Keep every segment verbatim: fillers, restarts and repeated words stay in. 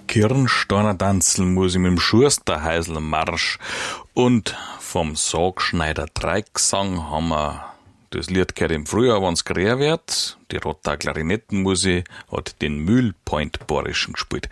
Kirnsteiner Tanzel muss ich mit dem Schusterhäusl Marsch und vom Sagschneider Dreiecksang haben wir das Lied gehört im Frühjahr, wenn's grär wird. Die Rotter Klarinettenmusik hat den Mühlpoint-Borischen gespielt.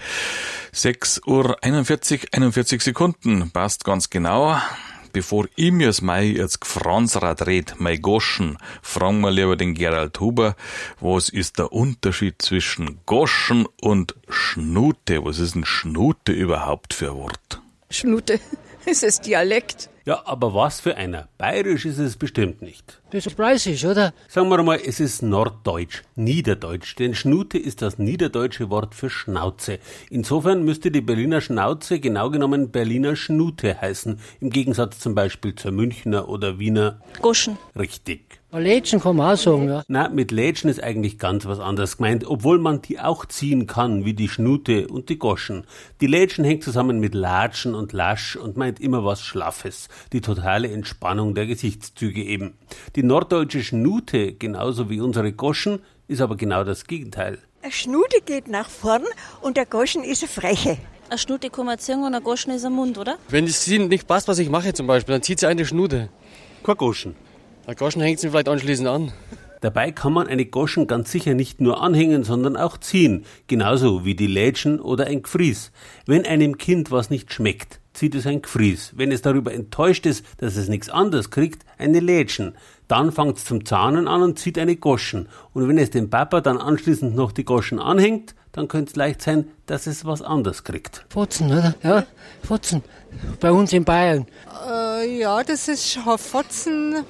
sechs Uhr einundvierzig, einundvierzig Sekunden, passt ganz genau. Bevor ich mir's mei jetzt gefransrat red, mei Goschen, fragen wir lieber den Gerald Huber, was ist der Unterschied zwischen Goschen und Schnute? Was ist ein Schnute überhaupt für ein Wort? Schnute, ist es Dialekt? Ja, aber was für einer? Bayerisch ist es bestimmt nicht. Das ist preisig, oder? Sagen wir mal, es ist Norddeutsch, Niederdeutsch, denn Schnute ist das niederdeutsche Wort für Schnauze. Insofern müsste die Berliner Schnauze genau genommen Berliner Schnute heißen, im Gegensatz zum Beispiel zur Münchner oder Wiener Goschen. Richtig. Lädchen kann man auch sagen, ja. Na, mit Lädchen ist eigentlich ganz was anderes gemeint, obwohl man die auch ziehen kann, wie die Schnute und die Goschen. Die Lädchen hängt zusammen mit Latschen und Lasch und meint immer was Schlaffes, die totale Entspannung der Gesichtszüge eben. Die norddeutsche Schnute, genauso wie unsere Goschen, ist aber genau das Gegenteil. Eine Schnute geht nach vorn und der Goschen ist eine Freche. Eine Schnute kann man ziehen und ein Goschen ist ein Mund, oder? Wenn es ihnen nicht passt, was ich mache zum Beispiel, dann zieht sie eine Schnute. Kein Goschen. Der Goschen hängt sie vielleicht anschließend an. Dabei kann man eine Goschen ganz sicher nicht nur anhängen, sondern auch ziehen. Genauso wie die Lädchen oder ein Gfries. Wenn einem Kind was nicht schmeckt, zieht es ein Gfries. Wenn es darüber enttäuscht ist, dass es nichts anderes kriegt, eine Lädchen. Dann fängt es zum Zahnen an und zieht eine Goschen. Und wenn es dem Papa dann anschließend noch die Goschen anhängt, dann könnte es leicht sein, dass es was anderes kriegt. Fotzen, oder? Ja, Fotzen. Bei uns in Bayern. Äh, ja, das ist Fotzen.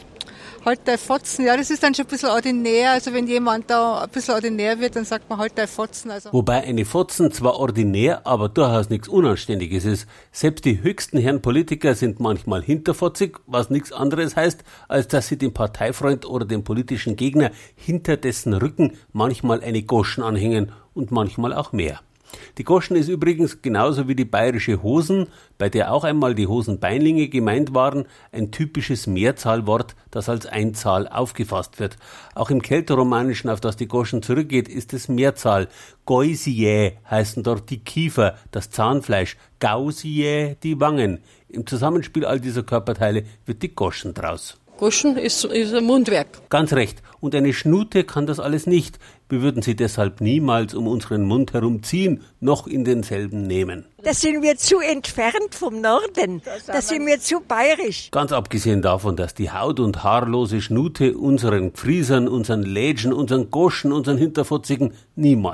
Halt dein Fotzen, ja, das ist dann schon ein bisschen ordinär. Also wenn jemand da ein bisschen ordinär wird, dann sagt man halt dein Fotzen. Also. Wobei eine Fotzen zwar ordinär, aber durchaus nichts Unanständiges ist. Selbst die höchsten Herren Politiker sind manchmal hinterfotzig, was nichts anderes heißt, als dass sie dem Parteifreund oder dem politischen Gegner hinter dessen Rücken manchmal eine Goschen anhängen und manchmal auch mehr. Die Goschen ist übrigens genauso wie die bayerische Hosen, bei der auch einmal die Hosenbeinlinge gemeint waren, ein typisches Mehrzahlwort, das als Einzahl aufgefasst wird. Auch im Kelterromanischen, auf das die Goschen zurückgeht, ist es Mehrzahl. Geusiä heißen dort die Kiefer, das Zahnfleisch, Gausiä die Wangen. Im Zusammenspiel all dieser Körperteile wird die Goschen draus. Goschen ist, ist ein Mundwerk. Ganz recht. Und eine Schnute kann das alles nicht. Wir würden sie deshalb niemals um unseren Mund herum ziehen, noch in denselben nehmen. Da sind wir zu entfernt vom Norden. Da sind wir zu bayerisch. Ganz abgesehen davon, dass die haut- und haarlose Schnute unseren Gfriesern, unseren Lädchen, unseren Goschen, unseren Hinterfotzigen niemals